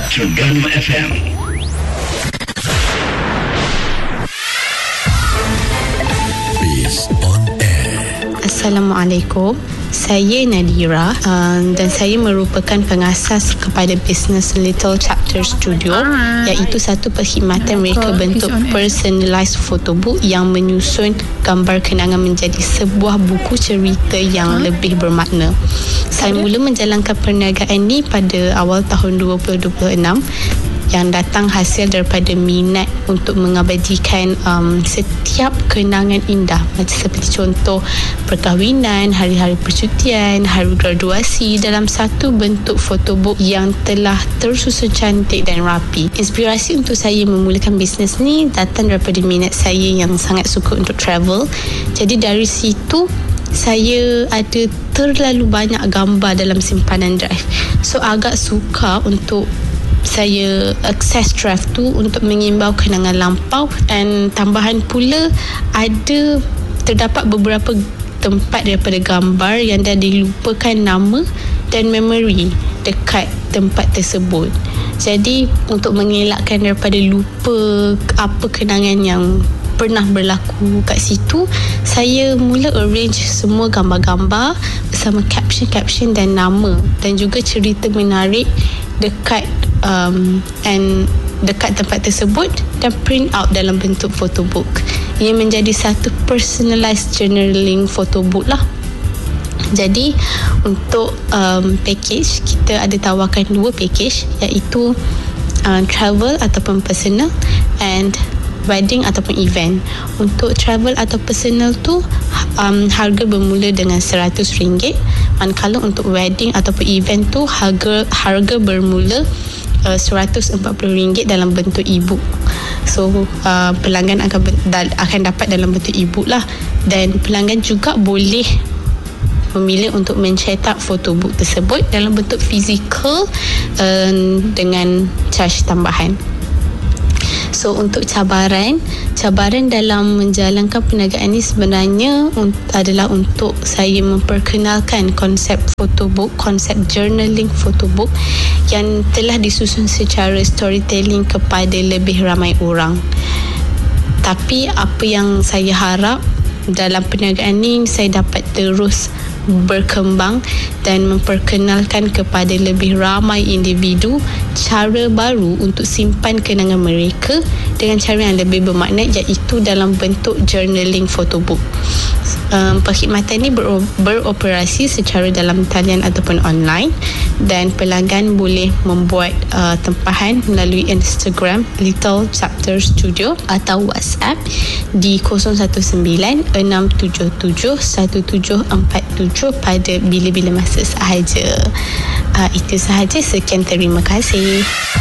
Terengganu FM. Biz on Air. Assalamualaikum. Saya Nadira dan saya merupakan pengasas kepada bisnes Little Chapter Studio, iaitu satu perkhidmatan mereka bentuk personalized photobook yang menyusun gambar kenangan menjadi sebuah buku cerita yang lebih bermakna. Saya mula menjalankan perniagaan ini pada awal tahun 2026 yang datang hasil daripada minat untuk mengabadikan setiap kenangan indah, macam seperti contoh perkahwinan, hari-hari percutian, hari graduasi dalam satu bentuk photobook yang telah tersusun cantik dan rapi. Inspirasi untuk saya memulakan bisnes ni datang daripada minat saya yang sangat suka untuk travel. Jadi dari situ saya ada terlalu banyak gambar dalam simpanan drive. So agak suka untuk saya akses drive tu untuk mengimbau kenangan lampau, dan tambahan pula ada terdapat beberapa tempat daripada gambar yang dah dilupakan nama dan memori dekat tempat tersebut. Jadi untuk mengelakkan daripada lupa apa kenangan yang pernah berlaku kat situ, saya mula arrange semua gambar-gambar bersama caption dan nama dan juga cerita menarik dekat dekat tempat tersebut dan print out dalam bentuk photobook. Ia menjadi satu personalized journaling photobook lah. Jadi untuk package, kita ada tawarkan dua package, iaitu travel ataupun personal and wedding ataupun event. Untuk travel atau personal tu harga bermula dengan RM100, manakala untuk wedding ataupun event tu harga bermula RM140 dalam bentuk e-book. So pelanggan akan dapat dalam bentuk e-book lah, dan pelanggan juga boleh memilih untuk mencetak photobook tersebut dalam bentuk fizikal dengan charge tambahan. So untuk cabaran dalam menjalankan perniagaan ini sebenarnya adalah untuk saya memperkenalkan konsep photobook, konsep journaling photobook yang telah disusun secara storytelling kepada lebih ramai orang. Tapi apa yang saya harap dalam perniagaan ini, saya dapat terus berkembang dan memperkenalkan kepada lebih ramai individu cara baru untuk simpan kenangan mereka dengan cara yang lebih bermakna, iaitu dalam bentuk journaling photobook. Perkhidmatan ini beroperasi secara dalam talian ataupun online, dan pelanggan boleh membuat tempahan melalui Instagram Little Chapter Studio atau WhatsApp di 019-677-1747 pada bila-bila masa sahaja. Itu sahaja. Sekian, terima kasih.